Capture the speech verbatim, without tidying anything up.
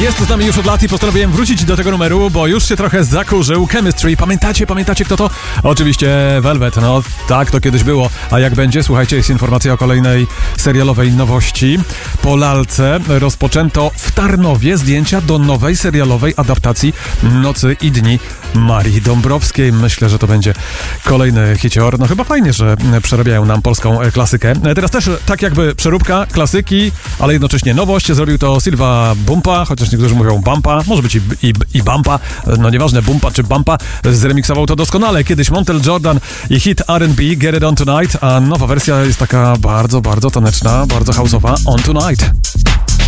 Jest z nami już od lat i postanowiłem wrócić do tego numeru, bo już się trochę zakurzył. Chemistry, pamiętacie, pamiętacie kto to? Oczywiście Velvet, no tak to kiedyś było. A jak będzie? Słuchajcie, jest informacja o kolejnej serialowej nowości. Po lalce rozpoczęto w Tarnowie zdjęcia do nowej serialowej adaptacji Nocy i Dni Marii Dąbrowskiej. Myślę, że to będzie kolejny hicior. No chyba fajnie, że przerabiają nam polską klasykę. Teraz też tak jakby przeróbka klasyki, ale jednocześnie nowość. Zrobił to Silva Bumpa, chociaż niektórzy mówią Bumpa, może być i, i, i Bumpa, no nieważne Bumpa czy Bumpa, zremiksował to doskonale. Kiedyś Montel Jordan i hit R and B Get It On Tonight, a nowa wersja jest taka bardzo, bardzo taneczna, bardzo house'owa, On Tonight.